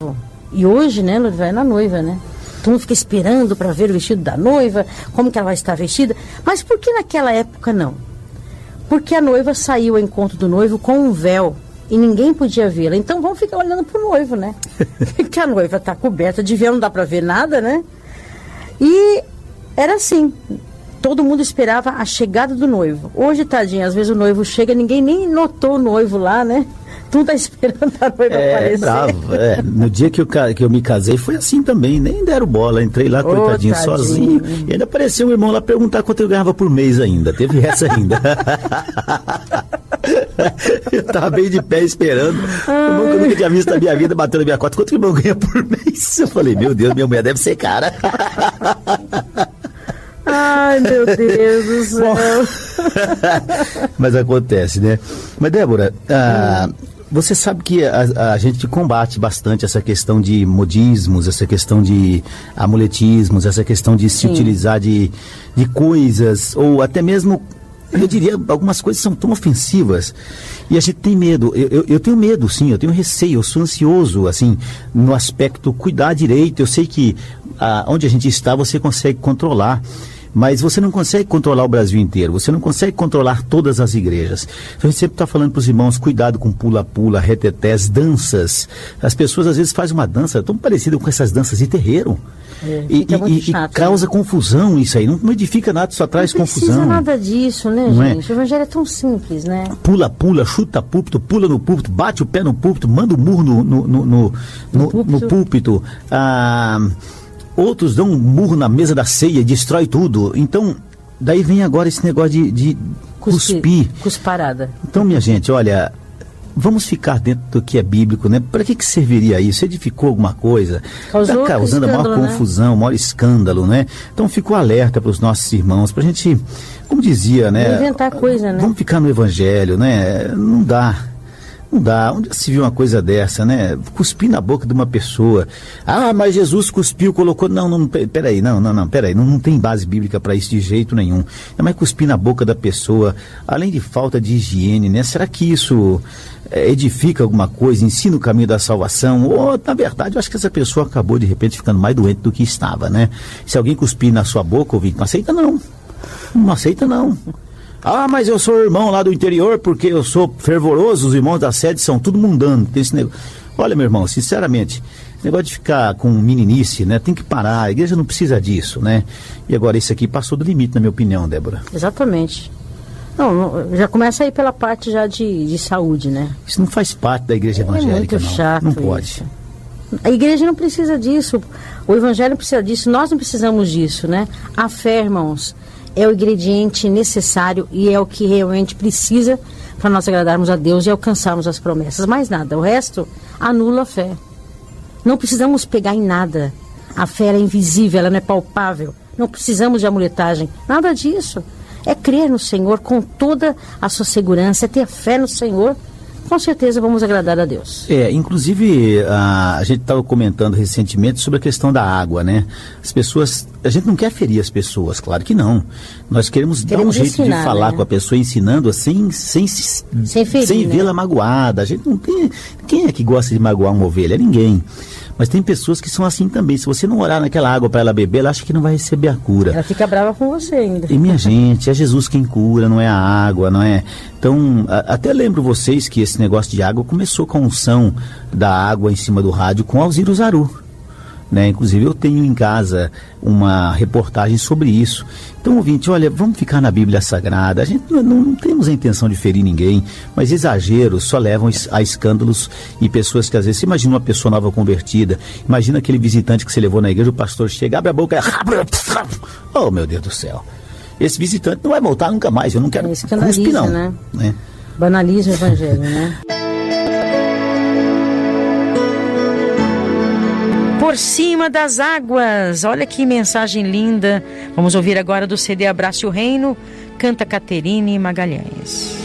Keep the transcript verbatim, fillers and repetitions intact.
E hoje, né, vai na noiva, né? Todo mundo fica esperando para ver o vestido da noiva, como que ela vai estar vestida. Mas por que naquela época não? Porque a noiva saiu ao encontro do noivo com um véu e ninguém podia vê-la. Então vamos ficar olhando pro noivo, né? Porque a noiva está coberta de véu, não dá para ver nada, né? E era assim. Todo mundo esperava a chegada do noivo. Hoje, tadinho, às vezes o noivo chega, ninguém nem notou o noivo lá, né? Tu tá esperando a noiva é, aparecer. Bravo, é. No dia que eu, que eu me casei foi assim também, nem deram bola, entrei lá, oh, coitadinho, tadinho. sozinho. E ainda apareceu um irmão lá perguntar quanto eu ganhava por mês ainda, teve essa ainda. Eu tava bem de pé esperando, o irmão que eu nunca tinha visto na minha vida, bateu na minha cota, quanto que o irmão ganha por mês? Eu falei, meu Deus, minha mulher deve ser cara. Ai, meu Deus do céu. Mas acontece, né? Mas, Débora, ah, você sabe que a, a gente combate bastante essa questão de modismos, essa questão de amuletismos, essa questão de se Sim. utilizar de, de coisas, ou até mesmo, eu diria, algumas coisas são tão ofensivas e a gente tem medo. Eu, eu, eu tenho medo, sim, eu tenho receio, eu sou ansioso, assim, no aspecto cuidar direito. Eu sei que ah, onde a gente está você consegue controlar, mas você não consegue controlar o Brasil inteiro, você não consegue controlar todas as igrejas. Então a gente sempre está falando para os irmãos, cuidado com pula-pula, retetés, danças. As pessoas às vezes fazem uma dança tão parecida com essas danças de terreiro. É, e, e, chato, e causa né? confusão isso aí, não, não edifica nada, só traz confusão. Não precisa nada disso, né, não gente? É? O evangelho é tão simples, né? Pula, pula, chuta púlpito, pula no púlpito, bate o pé no púlpito, manda um murro no, no, no, no, no, púlpito. no púlpito. Ah, outros dão um murro na mesa da ceia, destrói tudo. Então, daí vem agora esse negócio de, de cuspir. cuspir. Cusparada. Então, minha gente, olha, vamos ficar dentro do que é bíblico, né? Para que que serviria isso? Edificou alguma coisa? Está causando a maior né? confusão, maior escândalo, né? Então, ficou alerta para os nossos irmãos, para a gente, como dizia, né? Inventar coisa, né? Vamos ficar no evangelho, né? Não dá. Não dá. Onde se viu uma coisa dessa, né? Cuspir na boca de uma pessoa. Ah, mas Jesus cuspiu, colocou... Não, não, peraí, não, não, não, peraí. Não, não tem base bíblica para isso de jeito nenhum. É mais cuspir na boca da pessoa, além de falta de higiene, né? Será que isso é, edifica alguma coisa, ensina o caminho da salvação? Ou, na verdade, eu acho que essa pessoa acabou, de repente, ficando mais doente do que estava, né? Se alguém cuspir na sua boca, ouvinte, não aceita não. Não aceita não. Ah, mas eu sou irmão lá do interior porque eu sou fervoroso, os irmãos da sede são tudo mundano. Tem esse negócio. Olha, meu irmão, sinceramente, esse negócio de ficar com meninice, né? Tem que parar, a igreja não precisa disso, né? E agora isso aqui passou do limite, na minha opinião, Débora. Exatamente. Não, não, já começa aí pela parte já de, de saúde, né? Isso não faz parte da igreja evangélica, é muito não. Chato não pode. Isso. A igreja não precisa disso, o evangelho não precisa disso, nós não precisamos disso, né? A fé, irmãos, é o ingrediente necessário e é o que realmente precisa para nós agradarmos a Deus e alcançarmos as promessas. Mais nada, o resto anula a fé. Não precisamos pegar em nada. A fé é invisível, ela não é palpável. Não precisamos de amuletagem, nada disso. É crer no Senhor com toda a sua segurança, é ter fé no Senhor. Com certeza vamos agradar a Deus. É, inclusive a, a gente estava comentando recentemente sobre a questão da água, né? As pessoas, a gente não quer ferir as pessoas, claro que não. Nós queremos, queremos dar um jeito ensinar, de falar né? com a pessoa, ensinando sem, sem, sem, ferir, sem né? vê-la magoada. A gente não tem, quem é que gosta de magoar uma ovelha? Ninguém. Mas tem pessoas que são assim também. Se você não orar naquela água para ela beber, ela acha que não vai receber a cura. Ela fica brava com você ainda. E minha gente, é Jesus quem cura, não é a água, não é? Então, a, até lembro vocês que esse negócio de água começou com a unção da água em cima do rádio com Alziro Zaru. Né? Inclusive eu tenho em casa uma reportagem sobre isso. Então, ouvinte, olha, vamos ficar na Bíblia Sagrada. A gente não, não temos a intenção de ferir ninguém, mas exageros só levam a escândalos e pessoas que às vezes, você imagina uma pessoa nova convertida, imagina aquele visitante que você levou na igreja, o pastor chega, abre a boca e... Oh, meu Deus do céu. Esse visitante não vai voltar nunca mais, eu não quero cuspir não. Né? Né? Banaliza o evangelho, né? Por cima das águas, olha que mensagem linda. Vamos ouvir agora do C D Abrace o Reino, canta Caterine Magalhães.